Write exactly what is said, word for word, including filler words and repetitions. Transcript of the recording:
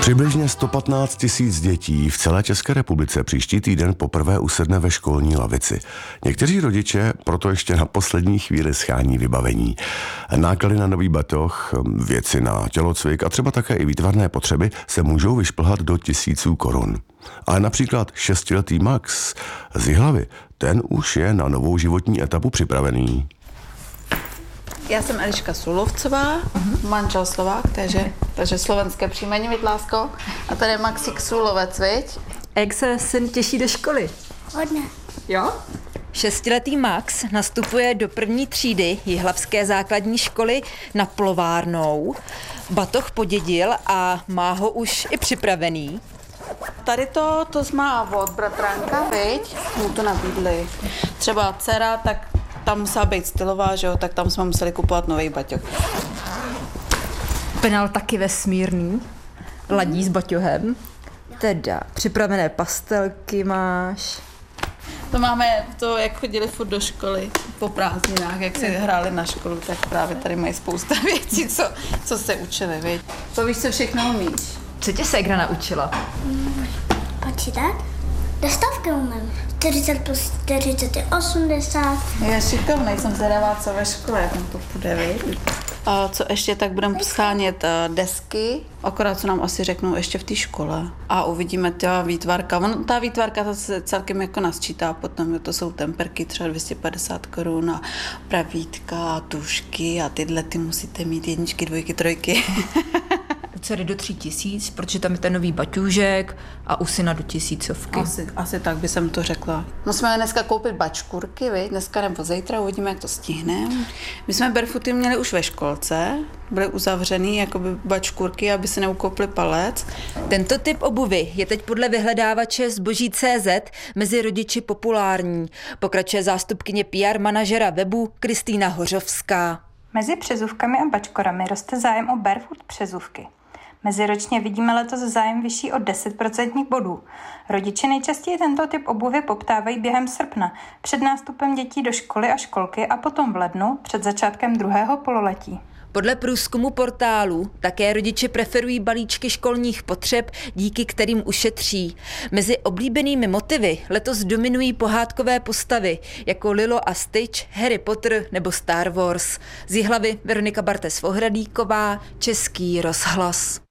Přibližně sto patnáct tisíc dětí v celé České republice příští týden poprvé usedne ve školní lavici. Někteří rodiče proto ještě na poslední chvíli schání vybavení. Náklady na nový batoh, věci na tělocvik a třeba také i výtvarné potřeby se můžou vyšplhat do tisíců korun. Ale například šestiletý Max z Jihlavy, ten už je na novou životní etapu připravený. Já jsem Eliška Sulovcová, uh-huh. manžel Slovák, takže, takže slovenské příjmení, viď, lásko? A tady je Maxík Sulovec, viď? Jak se syn těší do školy? Hodně. Jo? Šestiletý Max nastupuje do první třídy Jihlavské základní školy na Plovárnou. Batoh podědil a má ho už i připravený. Tady to, to má od bratránka, viď? Mu to nabídli. Třeba dcera, tak tam musela být stylová, že jo, tak tam jsme museli kupovat nový baťoch. Penál taky vesmírný, ladí s baťohem. Teda připravené pastelky máš. To máme to, jak chodili furt do školy po prázdninách, jak si hráli na školu, tak právě tady mají spousta věcí, co, co se učili, viď? To víš, co všechno umíš. Co tě ségra naučila? Hmm, počítat? Do stovky umím. čtyřicet plus čtyřicet je osmdesát. Je šikovnej, jsem zvědavá, co ve škole, jak to půjde, viď? A co ještě, tak budeme schánět desky, akorát co nám asi řeknou ještě v té škole. A uvidíme ta výtvarka. On, ta výtvarka to se celkem jako nasčítá potom, to jsou temperky třeba dvě stě padesát korun a pravítka, tušky a tyhle ty musíte mít jedničky, dvojky, trojky. Dcery do tří tisíc, protože tam je ten nový baťůžek a u syna do tisícovky. Asi, asi tak by jsem to řekla. Musíme dneska koupit bačkurky, viď? Dneska nebo zítra, uvidíme, jak to stihneme. My jsme barefooty měli už ve školce, byly uzavřený jakoby bačkurky, aby si neukopli palec. Tento typ obuvy je teď podle vyhledávače zboží tečka cé zet mezi rodiči populární. Pokračuje zástupkyně P R manažera webu Kristýna Hořovská. Mezi přezůvkami a bačkorami roste zájem o barefoot přezůvky. Meziročně vidíme letos zájem vyšší o deset procentních bodů. Rodiče nejčastěji tento typ obuvy poptávají během srpna, před nástupem dětí do školy a školky a potom v lednu, před začátkem druhého pololetí. Podle průzkumu portálu také rodiče preferují balíčky školních potřeb, díky kterým ušetří. Mezi oblíbenými motivy letos dominují pohádkové postavy, jako Lilo a Stitch, Harry Potter nebo Star Wars. Z Jihlavy Veronika Bartes-Vohradíková, Český rozhlas.